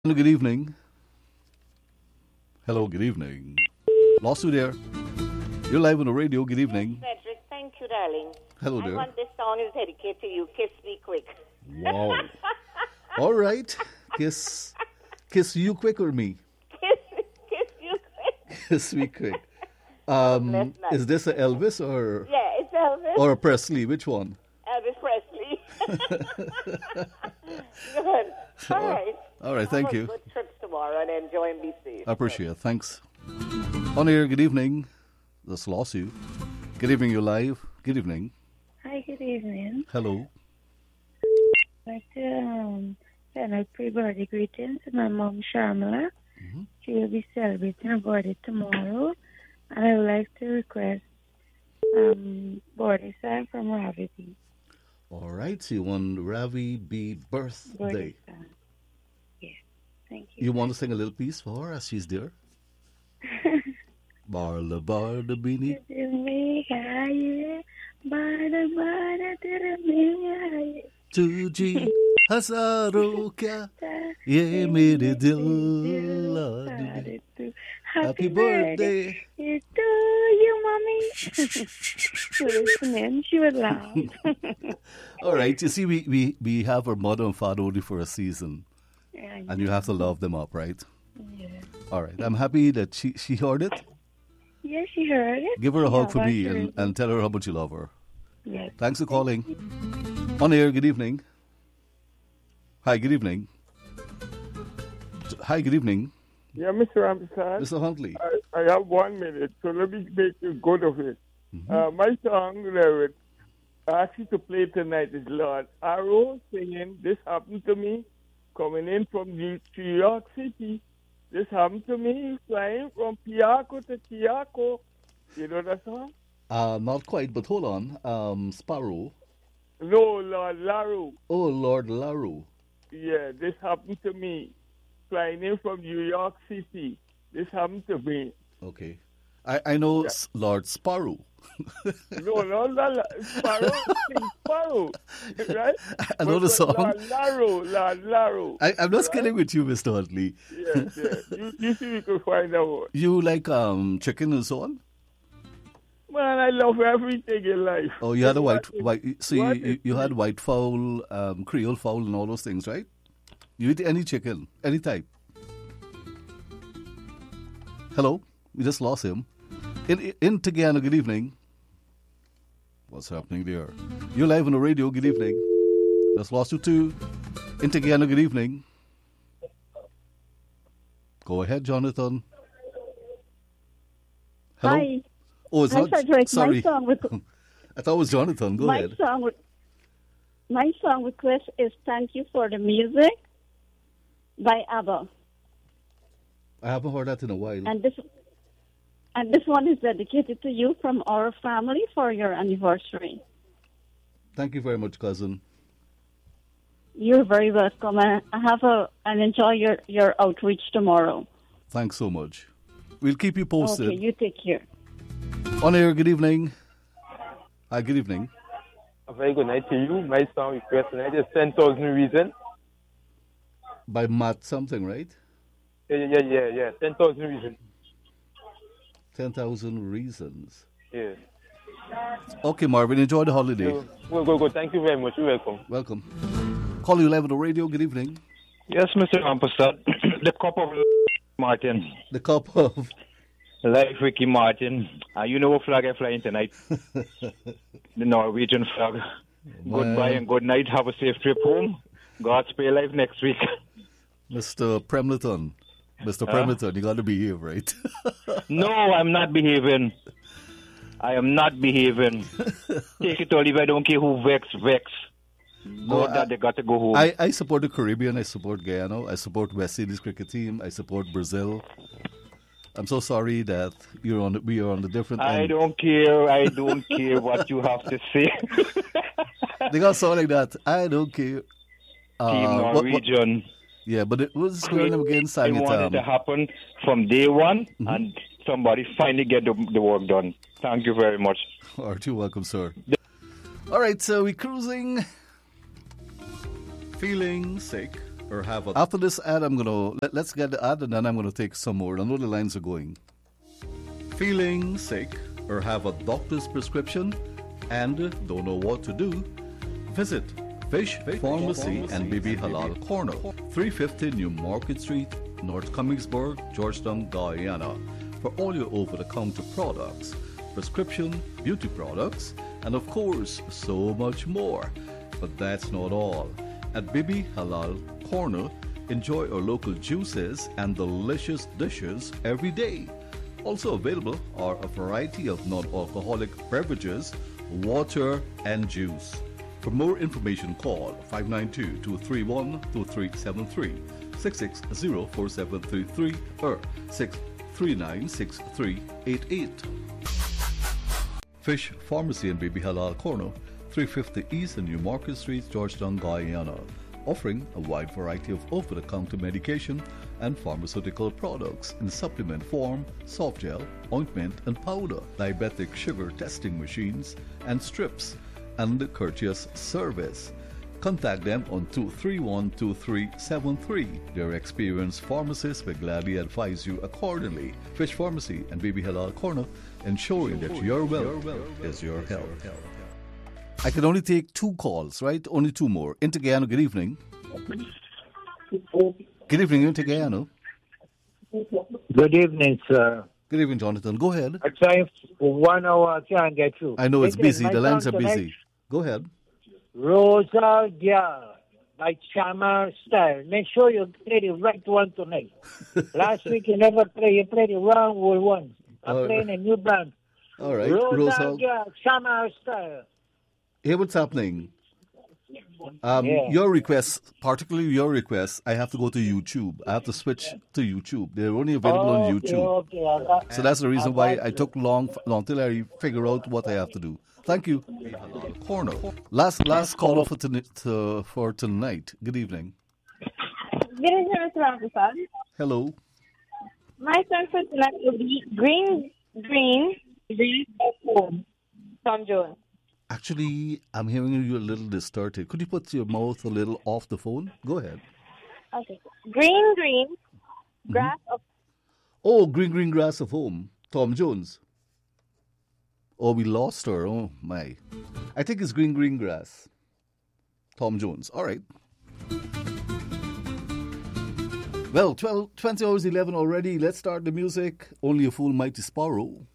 Good evening. Hello, good evening. Lost you there. You're live on the radio. Good evening. Frederick, thank you, darling. Hello I there. want this song is dedicated to you. Kiss me quick. Wow. All right. Kiss you quick or me? Kiss you quick. Kiss me quick. Bless night. Is this a Elvis or Yeah, it's Elvis. a Presley? Which one? Elvis Presley. Good. All right. All right, thank you. Have a good trip tomorrow and enjoy and be safe. I appreciate it. Thanks. On air, good evening. This lost you. Good evening, you're live. Good evening. Hi, good evening. Hello. I'd like to send out pre-birthday greetings to my mom, Sharmila. Mm-hmm. She will be celebrating her birthday tomorrow. And I would like to request birthday song from Ravi B. All right, so you want Ravi B. birthday. Birthday song. Yes, thank you. You want to sing a little piece for her as she's there? Barla barda bini. तुझी हजारों क्या ये मेरे दिल ला दे. Happy birthday to you, mommy. She was listening. She would laugh. All right, you see, we have our mother and father only for a season, Yeah, and you have to love them up, right? yeah. All right, I'm happy that she heard it. Yeah, she heard it. Give her a hug for Yeah, me sure. and tell her how much you love her. Yes. Thanks for calling. On air, good evening. Hi, good evening. Hi, good evening. Yeah, Mr. Ampersand. Mr. Huntley. I have 1 minute, so let me make a good of it. My song lyric, I ask you to play tonight is Lord Arrow singing, This Happened to Me, coming in from New York City. This happened to me, flying from Piaco to Tiaco. You know that song? Not quite, but hold on. Sparrow. No, Lord Laro. Oh, Lord Laru. Yeah, this happened to me, flying in from New York City. This happened to me. Okay. I know Lord Sparrow. No, Sparrow, Sparrow, right? I know the song. Lord Laro. I'm not kidding with you, Mr. Huntley. Yes, yes. You see, we could find out. You like chicken and so on? Man, I love everything in life. Oh, you had a white. So what you had white fowl, Creole fowl, and all those things, right? You eat any chicken, any type. Hello, we just lost him. In Tagana, good evening. What's happening there? You're live on the radio. Good evening. Just lost you too. In Tagana, good evening. Go ahead, Jonathan. Hello. Hi. Oh, it's Hi, not. Frederick. Sorry. My song, I thought it was Jonathan. Go ahead. my song request is "Thank You for the Music" by ABBA, I haven't heard that in a while. and this one is dedicated to you from our family for your anniversary. Thank you very much, cousin. You're very welcome, and enjoy your outreach tomorrow. Thanks so much. We'll keep you posted. Okay, you take care. On air, good evening. Hi, good evening. A very good night to you. My song request tonight is 10,000 Reasons. By Matt something, right? Yeah. 10,000 Reasons. 10,000 Reasons. Yeah. Okay, Marvin, enjoy the holiday. Go. Thank you very much. You're welcome. Welcome. Call you live on the radio. Good evening. Yes, Mr. Ampersand. The cup of Martin. The cup of... Life, Ricky Martin. You know what flag I'm flying tonight? The Norwegian flag. Goodbye and good night. Have a safe trip home. God spare life next week. Mr. Premleton. Mr. Premleton, you got to behave, right? No, I'm not behaving. I am not behaving. Take it or leave. I don't care who vex. No, they got to go home. I support the Caribbean. I support Guyana. I support West Indies cricket team. I support Brazil. I'm so sorry that we are on the different end. I don't care. I don't care what you have to say. They got something like that. I don't care. Team Norwegian. Yeah, but it was going against I wanted it to happen from day one, and somebody finally get the work done. Thank you very much. All right, you're welcome, sir. All right, so we're cruising, feeling sick. or have a... After this ad, let's get the ad and then I'm gonna take some more. I know the lines are going. Feeling sick or have a doctor's prescription and don't know what to do? Visit Fish Pharmacy and Bibi Halal Corner, 350 New Market Street, North Cummingsburg, Georgetown, Guyana, for all your over-the-counter products, prescription, beauty products, and of course, so much more. But that's not all. At Bibi Halal Corner, enjoy our local juices and delicious dishes every day. Also available are a variety of non-alcoholic beverages, water, and juice. For more information, call 592-231-2373, 660-4733, or 639-6388. Fish Pharmacy and Bibi Halal Corner, 350 East and New Market Street, Georgetown, Guyana, offering a wide variety of over-the-counter medication and pharmaceutical products in supplement form, soft gel, ointment and powder, diabetic sugar testing machines and strips, and courteous service. Contact them on 231-2373. Their experienced pharmacists will gladly advise you accordingly. Fish Pharmacy and Bibi Halal Corner, ensuring that your wealth is your health. I can only take 2 calls, right? Only 2 more. Integano, good evening. Good evening, Integano. Good evening, sir. Good evening, Jonathan. Go ahead. I try for 1 hour, I can't get through. I know it's busy. The lines are busy. Go ahead. Rosa Girl by Chama Style. Make sure you play the right one tonight. Last week you never play. You played the wrong one. I'm playing a new band. All right. Rosa Girl, Chama Style. Here what's happening. Your requests, particularly your requests, I have to go to YouTube. I have to switch to YouTube. They're only available on YouTube. So that's the reason why I took long till I figure out what I have to do. Thank you. Corner. Last caller for tonight. Good evening. Good evening, Mr. Ramprasad. Hello. My song for tonight will be Green of Home, Tom Jones. Actually, I'm hearing you a little distorted. Could you put your mouth a little off the phone? Go ahead. Okay. Green, grass of... Oh, green grass of home. Tom Jones. Oh, we lost her. Oh, my. I think it's green grass. Tom Jones. All right. Well, 20 hours 11 already. Let's start the music. Only a Fool Mighty Sparrow.